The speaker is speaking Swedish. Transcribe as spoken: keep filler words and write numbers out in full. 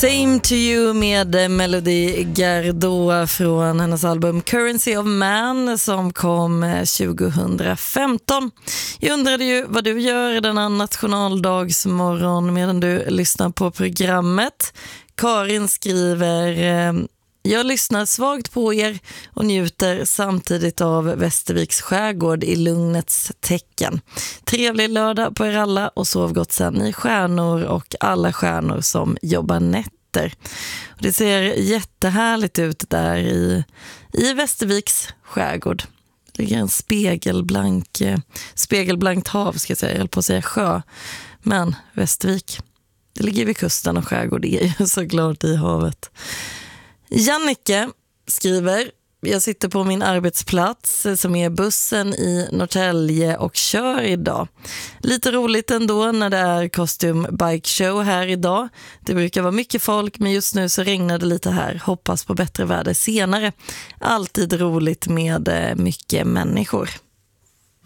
Same to you med Melody Gardot från hennes album Currency of Man som kom tjugohundrafemton. Jag undrade ju vad du gör denna nationaldagsmorgon medan du lyssnar på programmet. Karin skriver: jag lyssnar svagt på er och njuter samtidigt av Västerviks skärgård i lugnets tecken. Trevlig lördag på er alla och sov gott sen, ni stjärnor och alla stjärnor som jobbar nätter. Och det ser jättehärligt ut där i, i Västerviks skärgård. Det ligger en spegelblank, spegelblankt hav ska jag säga, jag höll på att säga sjö. Men Västervik, det ligger vid kusten och skärgård, det är ju såklart i havet. Jannike skriver: jag sitter på min arbetsplats som är bussen i Norrtälje och kör idag. Lite roligt ändå när det är Costume Bike Show här idag. Det brukar vara mycket folk men just nu så regnar det lite här. Hoppas på bättre väder senare. Alltid roligt med mycket människor.